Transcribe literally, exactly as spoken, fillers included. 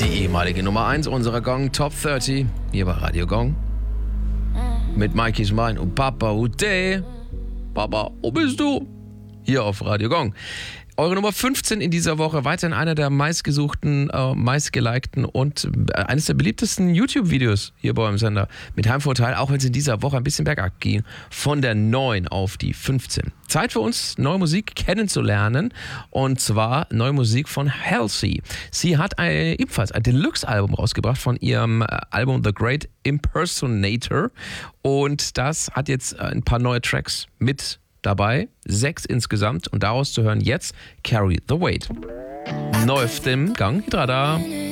Die ehemalige Nummer eins unserer Gong Top dreißig hier bei Radio Gong. Mit Mikey Schmein und Papa Ute. Papa, wo bist du? Hier auf Radio Gong. Eure Nummer fünfzehn in dieser Woche, weiterhin einer der meistgesuchten, äh, meistgelikten und äh, eines der beliebtesten YouTube-Videos hier bei eurem Sender. Mit Heimvorteil, auch wenn es in dieser Woche ein bisschen bergab ging, von der neun auf die fünfzehn. Zeit für uns, neue Musik kennenzulernen, und zwar neue Musik von Halsey. Sie hat ein, ebenfalls ein Deluxe-Album rausgebracht von ihrem Album The Great Impersonator, und das hat jetzt ein paar neue Tracks mit dabei, sechs insgesamt, und daraus zu hören jetzt Carry the Weight. Neu auf dem Gang, Hitrada.